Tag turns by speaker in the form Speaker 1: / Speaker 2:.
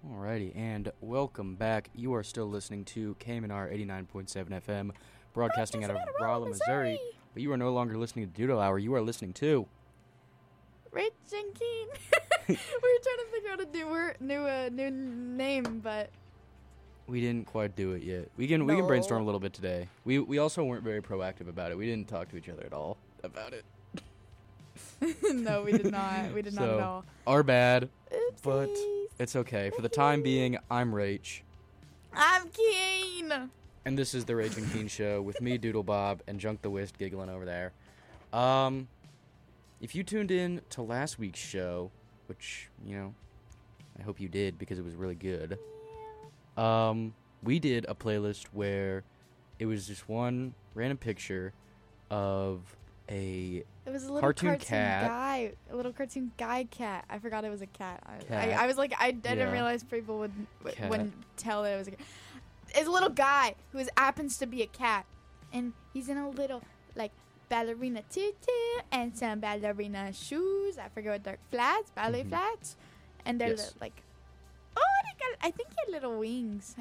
Speaker 1: Alrighty, and welcome back. You are still listening to KMNR 89.7 FM, broadcasting out of Rolla, Missouri. But you are no longer listening to Doodle Hour. You are listening to
Speaker 2: Rich and Keen. We were trying to figure out a new name, but
Speaker 1: we didn't quite do it yet. We can brainstorm a little bit today. We also weren't very proactive about it. We didn't talk to each other at all about it.
Speaker 2: no, we did not. We did not at all.
Speaker 1: Our bad.
Speaker 2: Oopsies.
Speaker 1: But it's okay. For the time being, I'm Rach.
Speaker 2: I'm Keen.
Speaker 1: And this is the Rach and Keen Show with me, Doodle Bob, and Junk the Whist giggling over there. If you tuned in to last week's show, which, I hope you did because it was really good. We did a playlist where it was just one random picture of
Speaker 2: It was a little
Speaker 1: cartoon cat.
Speaker 2: guy, a little cartoon guy cat. I forgot it was a cat.
Speaker 1: Cat.
Speaker 2: I was like, I didn't realize people wouldn't tell that it was a cat. It's a little guy who happens to be a cat, and he's in a little ballerina tutu and some ballerina shoes. I forget what they're flats, ballet flats, and they're
Speaker 1: Yes.
Speaker 2: I think he had little wings.